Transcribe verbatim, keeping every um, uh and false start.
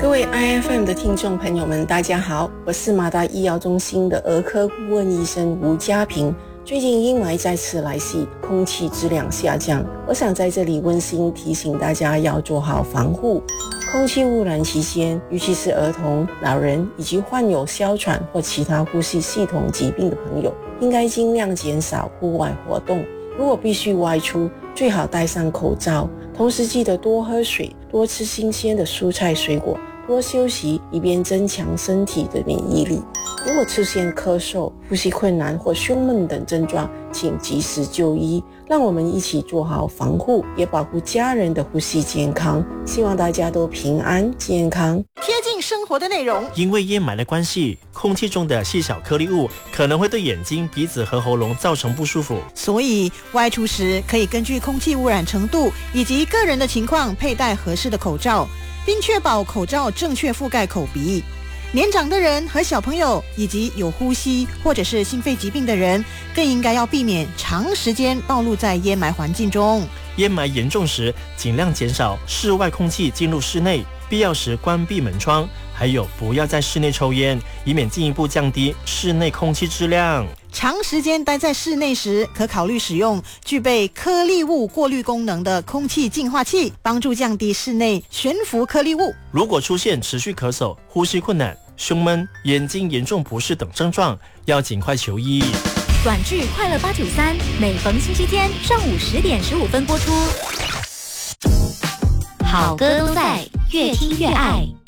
各位 I F M 的听众朋友们，大家好，我是马大医药中心的儿科顾问医生吴家平。最近阴霾再次来袭，空气质量下降，我想在这里温馨提醒大家要做好防护。空气污染期间，尤其是儿童、老人以及患有哮喘或其他呼吸系统疾病的朋友，应该尽量减少户外活动。如果必须外出，最好戴上口罩，同时记得多喝水，多吃新鲜的蔬菜水果，多休息，以便增强身体的免疫力。如果出现咳嗽、呼吸困难或胸闷等症状，请及时就医。让我们一起做好防护，也保护家人的呼吸健康。希望大家都平安健康。 贴近生活的内容。 因为烟霾的关系，空气中的细小颗粒物可能会对眼睛、鼻子和喉咙造成不舒服， 所以外出时可以根据空气污染程度以及个人的情况佩戴合适的口罩，并确保口罩正确覆盖口鼻。年长的人和小朋友以及有呼吸或者是心肺疾病的人，更应该要避免长时间暴露在烟霾环境中。 烟霾严重时，尽量减少室外空气进入室内，必要时关闭门窗，还有不要在室内抽烟，以免进一步降低室内空气质量。 长时间待在室内时，可考虑使用具备颗粒物过滤功能的空气净化器，帮助降低室内悬浮颗粒物。 如果出现持续咳嗽、呼吸困难、胸闷、眼睛严重不适等症状，要尽快求医。 短剧《快乐八九三》每逢星期天上午十点十五分播出。好歌都在，越听越爱。